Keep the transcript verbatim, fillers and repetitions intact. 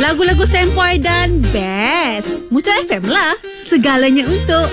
lagu-lagu sempoi dan best. Mutra F M lah. Segalanya untuk